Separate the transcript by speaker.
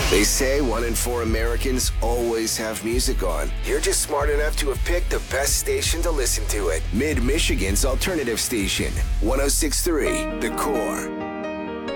Speaker 1: They say 1 in 4 Americans always have music on. You're just smart enough to have picked the best station to listen to it. Mid-Michigan's alternative station, 106.3 The Core.